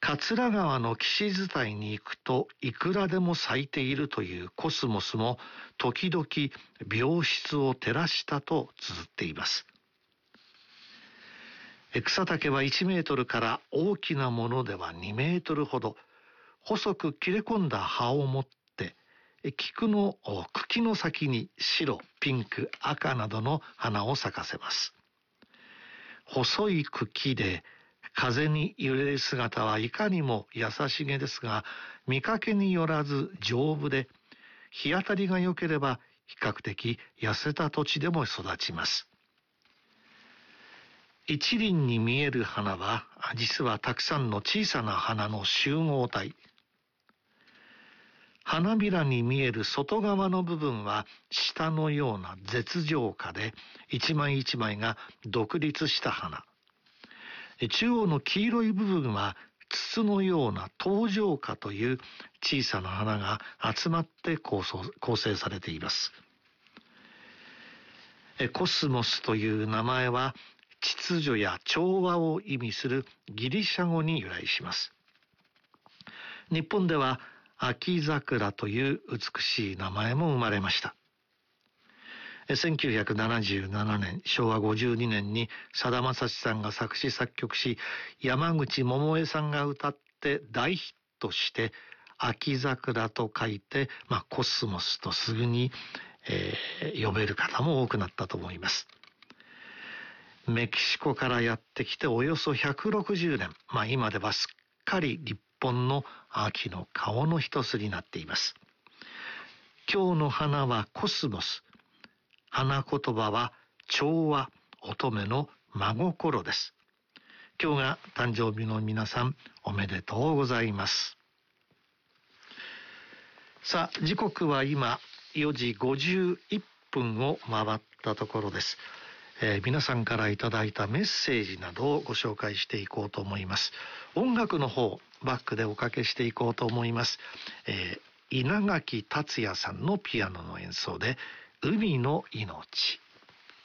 桂川の岸伝いに行くといくらでも咲いているというコスモスも時々病室を照らしたと綴っています。草丈は1メートルから大きなものでは2メートルほど、細く切れ込んだ葉を持って茎の先に白、ピンク、赤などの花を咲かせます。細い茎で風に揺れる姿はいかにも優しげですが、見かけによらず丈夫で、日当たりが良ければ比較的痩せた土地でも育ちます。一輪に見える花は実はたくさんの小さな花の集合体。花びらに見える外側の部分は下のような舌状花で、一枚一枚が独立した花。中央の黄色い部分は筒のような頭状花という小さな花が集まって構成されています。コスモスという名前は秩序や調和を意味するギリシャ語に由来します。日本では秋桜という美しい名前も生まれました。1977年、昭和52年にさだまさしさんが作詞作曲し、山口百恵さんが歌って大ヒットして、秋桜と書いて、コスモスとすぐに、呼べる方も多くなったと思います。メキシコからやってきておよそ160年、今ではすっかり日本の秋の顔の一つになっています。今日の花はコスモス。花言葉は調和、乙女の真心です。今日が誕生日の皆さん、おめでとうございます。さあ、時刻は今4時51分を回ったところです。皆さんからいただいたメッセージなどをご紹介していこうと思います。音楽の方、バックでおかけしていこうと思います。稲垣達也さんのピアノの演奏で海の命。